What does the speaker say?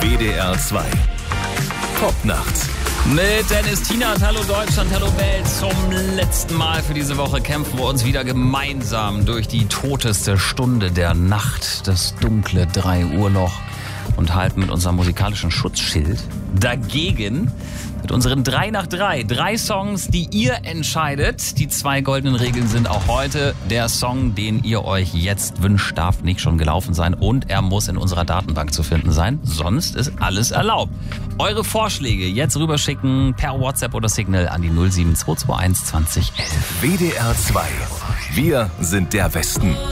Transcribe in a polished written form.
WDR 2. Popnacht. Mit Dennis Tienert, hallo Deutschland, hallo Welt. Zum letzten Mal für diese Woche kämpfen wir uns wieder gemeinsam durch die toteste Stunde der Nacht, das dunkle 3-Uhr-Loch, und halten mit unserem musikalischen Schutzschild dagegen mit unseren 3 nach 3. 3 Songs, die ihr entscheidet. Die 2 goldenen Regeln sind auch heute: der Song, den ihr euch jetzt wünscht, darf nicht schon gelaufen sein und er muss in unserer Datenbank zu finden sein. Sonst ist alles erlaubt. Eure Vorschläge jetzt rüberschicken per WhatsApp oder Signal an die 07221 2011. WDR 2. Wir sind der Westen.